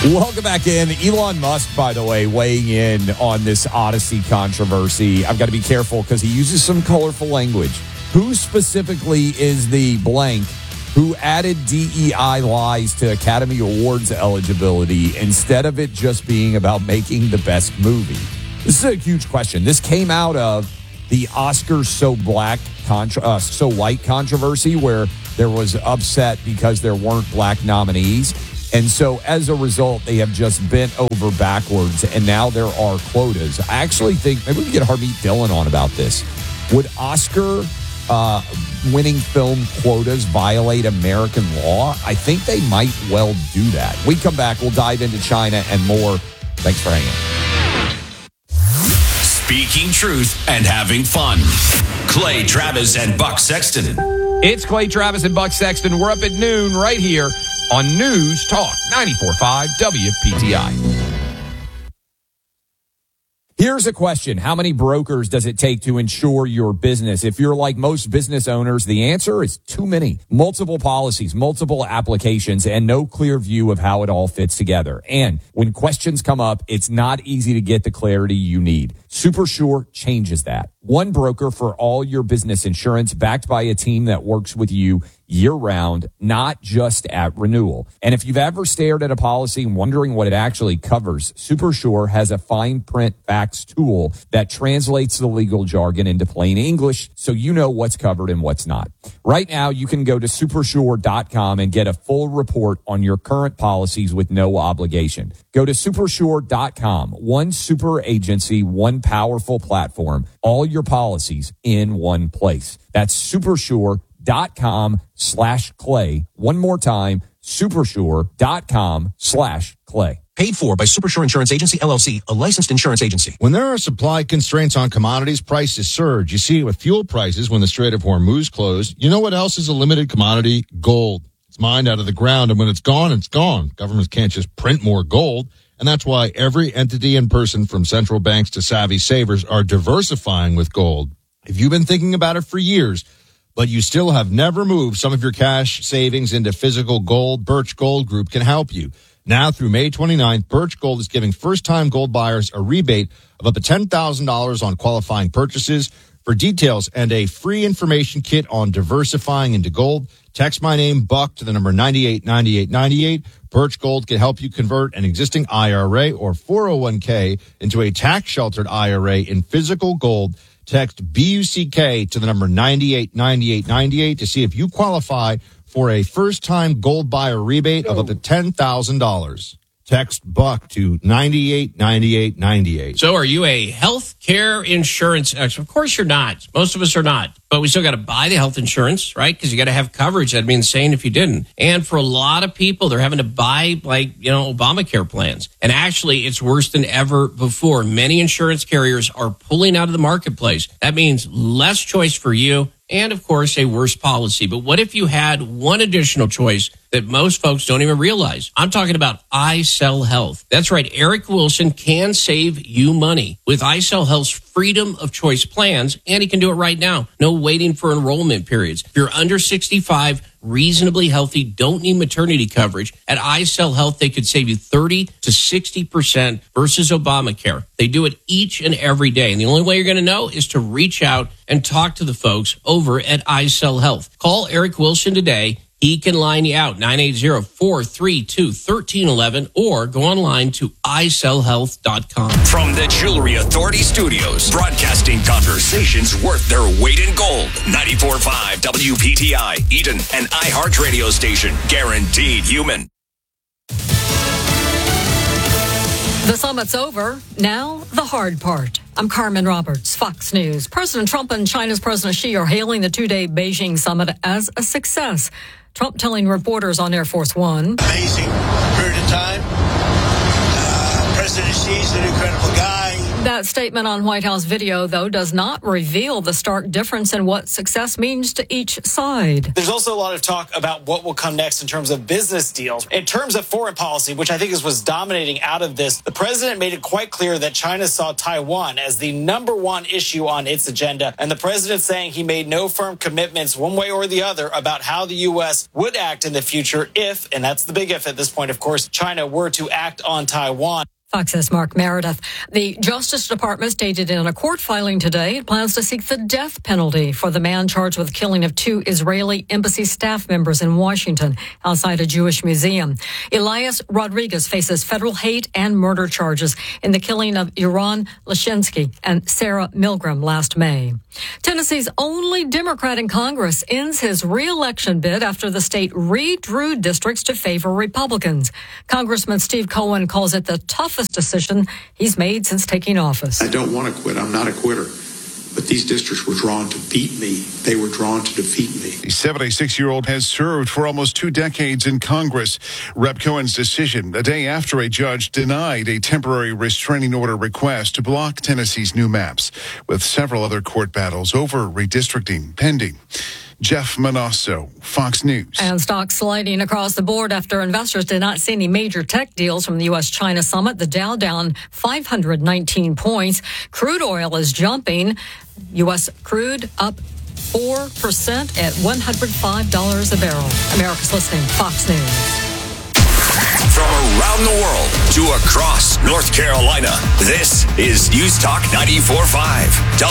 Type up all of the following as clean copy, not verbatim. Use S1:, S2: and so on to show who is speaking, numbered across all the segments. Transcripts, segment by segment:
S1: Welcome back in. Elon Musk, by the way, weighing in on this Odyssey controversy. I've got to be careful because he uses some colorful language. Who specifically is the blank who added DEI lies to Academy Awards eligibility instead of it just being about making the best movie? This is a huge question. This came out of the Oscars so white controversy where there was upset because there weren't black nominees. And so as a result, they have just bent over backwards, and now there are quotas. I actually think maybe we can get Harmeet Dillon on about this. Would Oscar winning film quotas violate American law? I think they might well do that. We come back, we'll dive into China and more. Thanks for hanging.
S2: Speaking truth and having fun. Clay Travis and Buck Sexton.
S1: It's Clay Travis and Buck Sexton. We're up at noon right here on News Talk 94.5 WPTI. Here's a question. How many brokers does it take to insure your business? If you're like most business owners, the answer is too many. Multiple policies, multiple applications, and no clear view of how it all fits together. And when questions come up, it's not easy to get the clarity you need. SuperSure changes that. One broker for all your business insurance, backed by a team that works with you year-round, not just at renewal. And if you've ever stared at a policy and wondering what it actually covers, SuperSure has a fine print facts tool that translates the legal jargon into plain English so you know what's covered and what's not. Right now, you can go to supersure.com and get a full report on your current policies with no obligation. Go to supersure.com. One super agency, one powerful platform, all your policies in one place. That's supersure.com/Clay. One more time, supersure.com/Clay.
S3: Paid for by SuperSure Insurance Agency, LLC, a licensed insurance agency.
S4: When there are supply constraints on commodities, prices surge. You see it with fuel prices when the Strait of Hormuz closed. You know what else is a limited commodity? Gold. It's mined out of the ground, and when it's gone, it's gone. Governments can't just print more gold, and that's why every entity and person from central banks to savvy savers are diversifying with gold. If you've been thinking about it for years, but you still have never moved some of your cash savings into physical gold, Birch Gold Group can help you. Now through May 29th, Birch Gold is giving first-time gold buyers a rebate of up to $10,000 on qualifying purchases. For details and a free information kit on diversifying into gold, text my name, Buck, to the number 989898. Birch Gold can help you convert an existing IRA or 401k into a tax-sheltered IRA in physical gold. Text BUCK to the number 989898 to see if you qualify for a first-time gold buyer rebate of up to $10,000. Text Buck to 989898.
S5: So are you a health care insurance expert? Of course you're not. Most of us are not. But we still got to buy the health insurance, right? Because you got to have coverage. That'd be insane if you didn't. And for a lot of people, they're having to buy, Obamacare plans. And actually, it's worse than ever before. Many insurance carriers are pulling out of the marketplace. That means less choice for you and, of course, a worse policy. But what if you had one additional choice that most folks don't even realize? I'm talking about iSell Health. That's right. Eric Wilson can save you money with iSell Health's freedom of choice plans, and he can do it right now. No waiting for enrollment periods. If you're under 65, reasonably healthy, don't need maternity coverage, at iSell Health, they could save you 30 to 60% versus Obamacare. They do it each and every day. And the only way you're going to know is to reach out and talk to the folks over at iSell Health. Call Eric Wilson today. He can line you out, 980-432-1311, or go online to isellhealth.com.
S2: From the Jewelry Authority Studios, broadcasting conversations worth their weight in gold. 94.5 WPTI, Eden, an iHeart radio station, guaranteed human.
S6: The summit's over. Now, the hard part. I'm Carmen Roberts, Fox News. President Trump and China's President Xi are hailing the two-day Beijing summit as a success. Trump telling reporters on Air Force One.
S7: Amazing period of time. President Xi's an incredible guy.
S6: That statement on White House video, though, does not reveal the stark difference in what success means to each side.
S7: There's also a lot of talk about what will come next in terms of business deals. In terms of foreign policy, which I think was dominating out of this, the president made it quite clear that China saw Taiwan as the number one issue on its agenda. And the president saying he made no firm commitments one way or the other about how the U.S. would act in the future if, and that's the big if at this point, of course, China were to act on Taiwan.
S6: Fox's Mark Meredith. The Justice Department stated in a court filing today it plans to seek the death penalty for the man charged with the killing of 2 Israeli embassy staff members in Washington outside a Jewish museum. Elias Rodriguez faces federal hate and murder charges in the killing of Iran Lashinsky and Sarah Milgram last May. Tennessee's only Democrat in Congress ends his re-election bid after the state redrew districts to favor Republicans. Congressman Steve Cohen calls it the toughest decision he's made since taking office.
S8: I don't want to quit. I'm not a quitter. But these districts were drawn to beat me. They were drawn to defeat me.
S9: The 76-year-old has served for almost 2 decades in Congress. Rep. Cohen's decision, a day after a judge denied a temporary restraining order request to block Tennessee's new maps, with several other court battles over redistricting pending. Jeff Manasso, Fox News.
S6: And stocks sliding across the board after investors did not see any major tech deals from the U.S.-China summit. The Dow down 519 points. Crude oil is jumping. U.S. crude up 4% at $105 a barrel. America's listening. Fox News.
S2: From around the world to across North Carolina, this is News Talk 94.5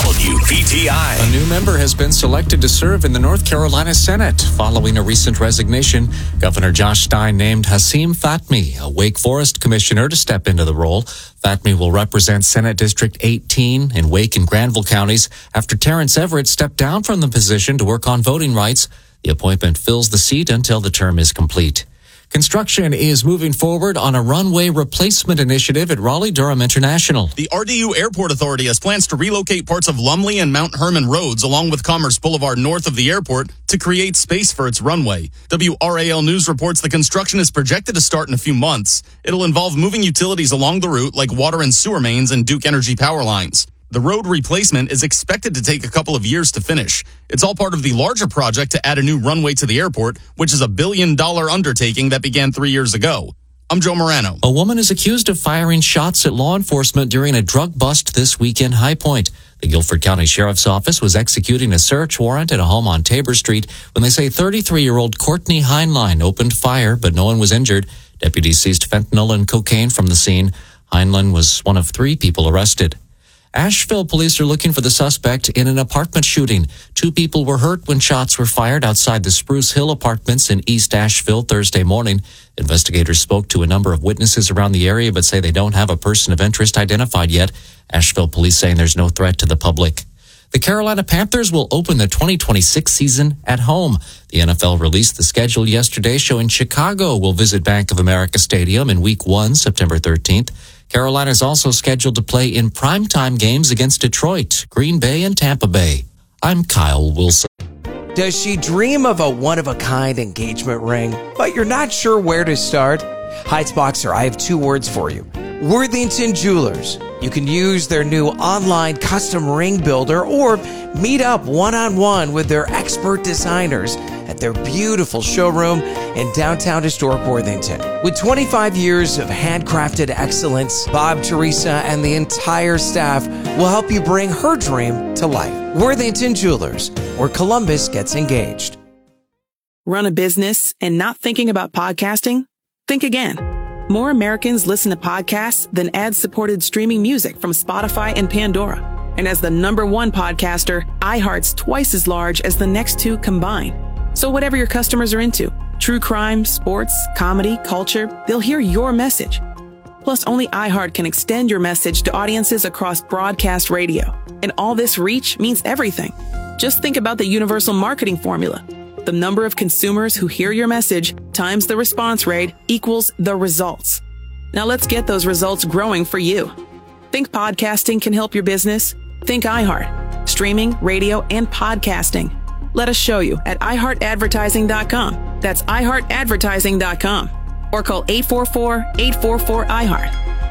S2: WPTI.
S10: A new member has been selected to serve in the North Carolina Senate. Following a recent resignation, Governor Josh Stein named Hasim Fatmi, a Wake Forest commissioner, to step into the role. Fatmi will represent Senate District 18 in Wake and Granville counties after Terrence Everett stepped down from the position to work on voting rights. The appointment fills the seat until the term is complete. Construction is moving forward on a runway replacement initiative at Raleigh-Durham International.
S11: The RDU Airport Authority has plans to relocate parts of Lumley and Mount Herman roads along with Commerce Boulevard north of the airport to create space for its runway. WRAL News reports the construction is projected to start in a few months. It'll involve moving utilities along the route like water and sewer mains and Duke Energy power lines. The road replacement is expected to take a couple of years to finish. It's all part of the larger project to add a new runway to the airport, which is a $1 billion undertaking that began 3 years ago. I'm Joe Morano.
S10: A woman is accused of firing shots at law enforcement during a drug bust this week in High Point. The Guilford County Sheriff's Office was executing a search warrant at a home on Tabor Street when they say 33-year-old Courtney Heinlein opened fire, but no one was injured. Deputies seized fentanyl and cocaine from the scene. Heinlein was one of 3 people arrested. Asheville police are looking for the suspect in an apartment shooting. 2 people were hurt when shots were fired outside the Spruce Hill Apartments in East Asheville Thursday morning. Investigators spoke to a number of witnesses around the area but say they don't have a person of interest identified yet. Asheville police saying there's no threat to the public. The Carolina Panthers will open the 2026 season at home. The NFL released the schedule yesterday showing Chicago will visit Bank of America Stadium in Week 1, September 13th. Carolina is also scheduled to play in primetime games against Detroit, Green Bay, and Tampa Bay. I'm Kyle Wilson.
S12: Does she dream of a one-of-a-kind engagement ring, but you're not sure where to start? Heights Boxer, I have 2 words for you. Worthington Jewelers. You can use their new online custom ring builder or meet up one-on-one with their expert designers at their beautiful showroom in downtown historic Worthington. With 25 years of handcrafted excellence, Bob, Teresa, and the entire staff will help you bring her dream to life. Worthington Jewelers, where Columbus gets engaged.
S13: Run a business and not thinking about podcasting? Think again. More Americans listen to podcasts than ad-supported streaming music from Spotify and Pandora. And as the #1 podcaster, iHeart's twice as large as the next 2 combined. So whatever your customers are into, true crime, sports, comedy, culture, they'll hear your message. Plus, only iHeart can extend your message to audiences across broadcast radio. And all this reach means everything. Just think about the universal marketing formula. The number of consumers who hear your message times the response rate equals the results. Now let's get those results growing for you. Think podcasting can help your business? Think iHeart. Streaming, radio, and podcasting. Let us show you at iHeartAdvertising.com. That's iHeartAdvertising.com. Or call 844-844-iHeart.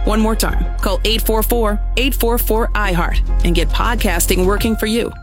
S13: One more time, call 844-844-iHeart and get podcasting working for you.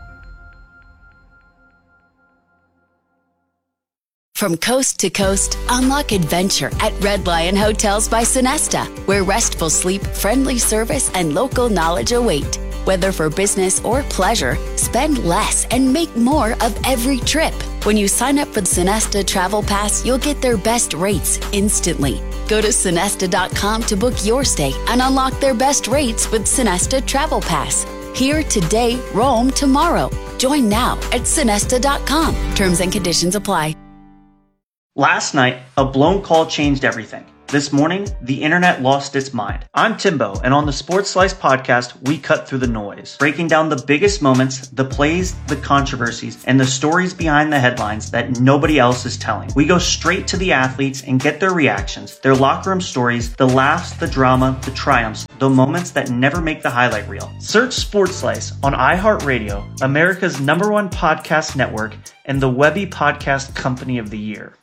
S14: From coast to coast, unlock adventure at Red Lion Hotels by Sonesta, where restful sleep, friendly service, and local knowledge await. Whether for business or pleasure, spend less and make more of every trip. When you sign up for the Sonesta Travel Pass, you'll get their best rates instantly. Go to Sonesta.com to book your stay and unlock their best rates with Sonesta Travel Pass. Here today, roam tomorrow. Join now at Sonesta.com. Terms and conditions apply.
S15: Last night, a blown call changed everything. This morning, the internet lost its mind. I'm Timbo, and on the Sports Slice podcast, we cut through the noise, breaking down the biggest moments, the plays, the controversies, and the stories behind the headlines that nobody else is telling. We go straight to the athletes and get their reactions, their locker room stories, the laughs, the drama, the triumphs, the moments that never make the highlight reel. Search Sports Slice on iHeartRadio, America's #1 podcast network, and the Webby Podcast Company of the Year.